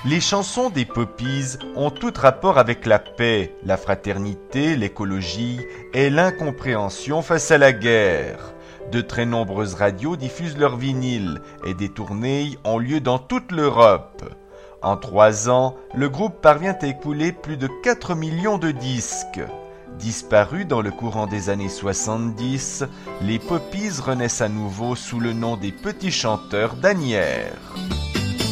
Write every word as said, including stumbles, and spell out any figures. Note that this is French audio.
Les chansons des Poppies ont tout rapport avec la paix, la fraternité, l'écologie et l'incompréhension face à la guerre. De très nombreuses radios diffusent leurs vinyles et des tournées ont lieu dans toute l'Europe. En trois ans, le groupe parvient à écouler plus de quatre millions de disques. Disparus dans le courant des années soixante-dix, les Poppies renaissent à nouveau sous le nom des Petits Chanteurs d'Asnières.